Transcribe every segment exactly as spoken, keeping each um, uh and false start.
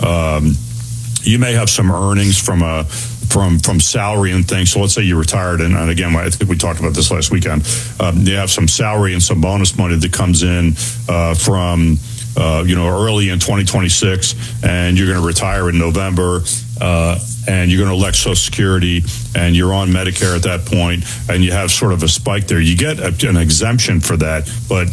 um, you may have some earnings from a from from salary and things. So let's say you retired, and, and again, I think we talked about this last weekend. Um, you have some salary and some bonus money that comes in uh, from uh, you know early in twenty twenty-six, and you're going to retire in November. Uh, and you're going to elect Social Security, and you're on Medicare at that point, and you have sort of a spike there. You get a, an exemption for that, but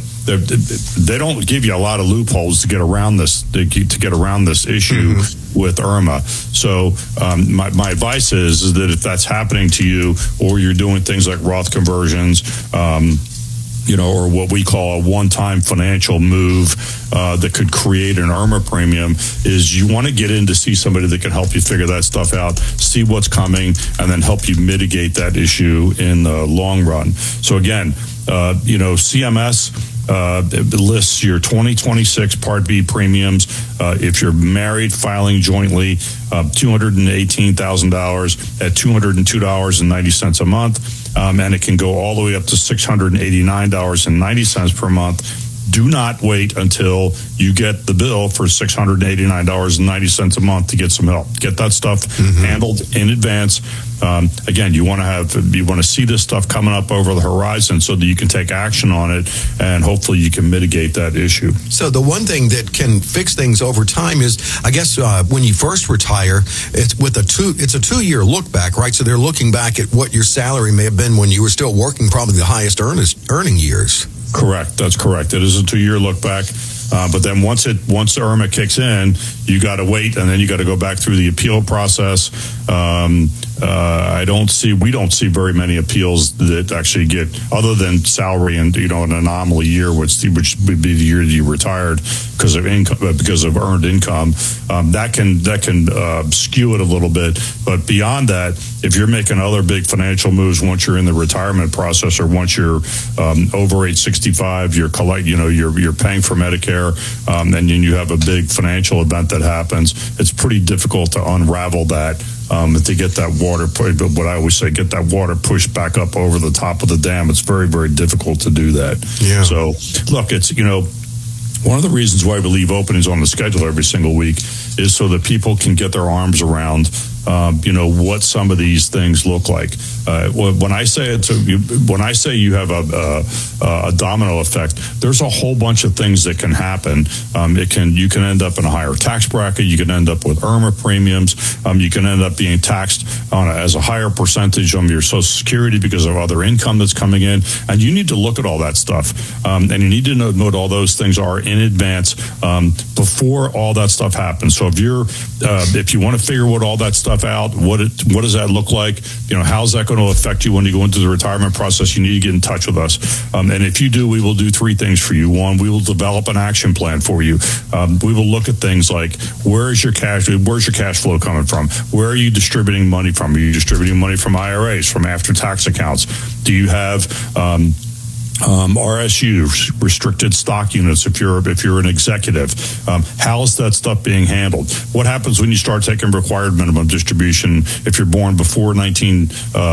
they don't give you a lot of loopholes to get around this to get around this issue mm-hmm. with I R M A. So um, my, my advice is, is that if that's happening to you, or you're doing things like Roth conversions, um, you know, or what we call a one-time financial move uh, that could create an I R M A premium, is you want to get in to see somebody that can help you figure that stuff out, see what's coming, and then help you mitigate that issue in the long run. So again, uh, you know, C M S uh, lists your twenty twenty-six Part B premiums. Uh, if you're married, filing jointly, uh, two hundred eighteen thousand dollars at two hundred two dollars and ninety cents a month. Um, and it can go all the way up to six hundred eighty-nine dollars and ninety cents per month. Do not wait until you get the bill for six hundred eighty-nine dollars and ninety cents a month to get some help. Get that stuff mm-hmm. handled in advance. Um, again, you want to have you want to see this stuff coming up over the horizon so that you can take action on it, and hopefully you can mitigate that issue. So the one thing that can fix things over time is, I guess, uh, when you first retire, it's with a two it's a two year look back, right? So they're looking back at what your salary may have been when you were still working, probably the highest earnest, earning years. Correct. That's correct. It is a two-year look back. Uh, but then once it once the I R M A kicks in, you got to wait, and then you got to go back through the appeal process. Um, uh, I don't see we don't see very many appeals that actually get, other than salary and you know an anomaly year, which which would be the year that you retired because of income because of earned income. Um, that can that can uh, skew it a little bit. But beyond that, if you're making other big financial moves once you're in the retirement process, or once you're um, over age sixty-five, you're collect you know you're you're paying for Medicare. Um, and then you have a big financial event that happens, it's pretty difficult to unravel that, um, to get that water, but what I always say, get that water pushed back up over the top of the dam. It's very, very difficult to do that. Yeah. So, look, it's, you know, one of the reasons why we leave openings on the schedule every single week is so that people can get their arms around Um, you know, what some of these things look like. Uh, when I say it, to you, when I say you have a, a, a domino effect, there's a whole bunch of things that can happen. Um, it can you can end up in a higher tax bracket. You can end up with I R M A premiums. Um, you can end up being taxed on a, as a higher percentage on your Social Security because of other income that's coming in. And you need to look at all that stuff. Um, and you need to know, know what all those things are in advance um, before all that stuff happens. So if you're uh, if you want to figure what all that stuff out, what it what does that look like, you know, how's that going to affect you when you go into the retirement process, you need to get in touch with us. Um, and if you do, we will do three things for you. One, we will develop an action plan for you. Um, we will look at things like, where is your cash where's your cash flow coming from? Where are you distributing money from? Are you distributing money from I R As, from after tax accounts? Do you have um Um, R S U, restricted stock units, if you're if you're an executive? Um, how is that stuff being handled? What happens when you start taking required minimum distribution if you're born before nineteen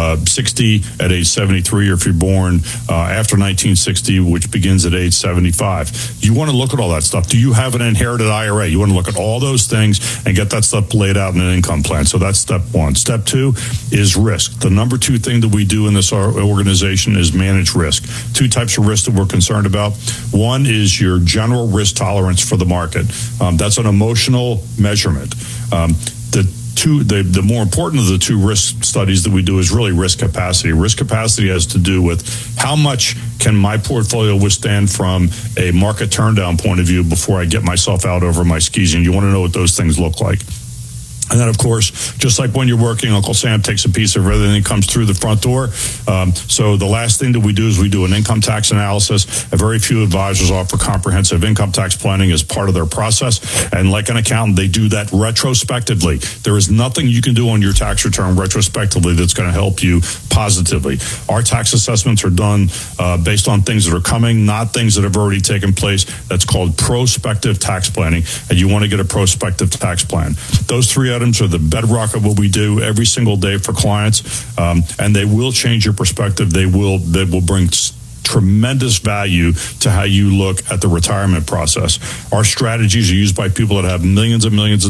sixty at age seventy-three, or if you're born uh, after nineteen sixty, which begins at age seventy-five? You want to look at all that stuff. Do you have an inherited I R A? You want to look at all those things and get that stuff laid out in an income plan. So that's step one. Step two is risk. The number two thing that we do in this organization is manage risk. Two types of risk that we're concerned about. One is your general risk tolerance for the market. Um, that's an emotional measurement. Um, the two, the, the more important of the two risk studies that we do is really risk capacity. Risk capacity has to do with how much can my portfolio withstand from a market turndown point of view before I get myself out over my skis. And you want to know what those things look like. And then, of course, just like when you're working, Uncle Sam takes a piece of everything that comes through the front door. Um, so the last thing that we do is we do an income tax analysis. A very few advisors offer comprehensive income tax planning as part of their process. And like an accountant, they do that retrospectively. There is nothing you can do on your tax return retrospectively that's going to help you positively. Our tax assessments are done uh, based on things that are coming, not things that have already taken place. That's called prospective tax planning. And you want to get a prospective tax plan. Those three items are the bedrock of what we do every single day for clients, um, and they will change your perspective. They will they will bring tremendous value to how you look at the retirement process. Our strategies are used by people that have millions and millions of